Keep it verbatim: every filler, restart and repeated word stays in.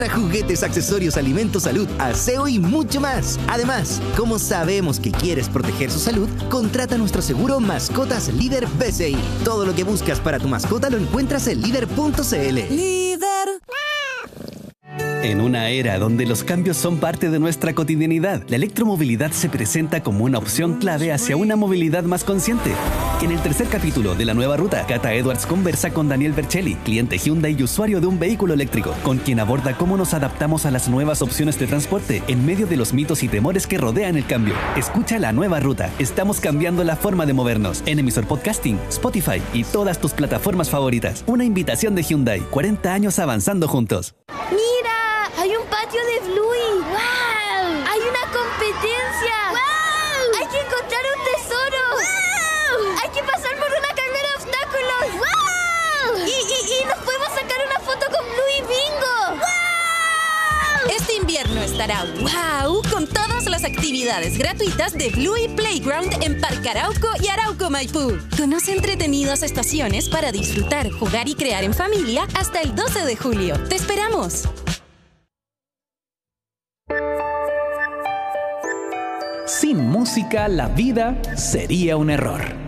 Juguetes, accesorios, alimentos, salud, aseo y mucho más. Además, como sabemos que quieres proteger su salud, contrata nuestro seguro Mascotas Líder B C I. Todo lo que buscas para tu mascota lo encuentras en líder punto c l. Líder. En una era donde los cambios son parte de nuestra cotidianidad, la electromovilidad se presenta como una opción clave hacia una movilidad más consciente. En el tercer capítulo de La Nueva Ruta, Cata Edwards conversa con Daniel Bercelli, cliente Hyundai y usuario de un vehículo eléctrico, con quien aborda cómo nos adaptamos a las nuevas opciones de transporte en medio de los mitos y temores que rodean el cambio. Escucha La Nueva Ruta. Estamos cambiando la forma de movernos en emisor podcasting, Spotify y todas tus plataformas favoritas. Una invitación de Hyundai. cuarenta años avanzando juntos. ¡Mira! ¡Hay un patio de Bluey! ¡Wow! ¡Hay una competencia! ¡Wow! ¡Hay que encontrar un tesoro! ¡Wow! ¡Hay que pasar por una carrera de obstáculos! ¡Wow! Y, y, y nos podemos sacar una foto con Bluey Bingo. ¡Wow! Este invierno estará wow con todas las actividades gratuitas de Bluey Playground en Parque Arauco y Arauco Maipú. Conoce entretenidas estaciones para disfrutar, jugar y crear en familia hasta el doce de julio. ¡Te esperamos! Sin música, la vida sería un error.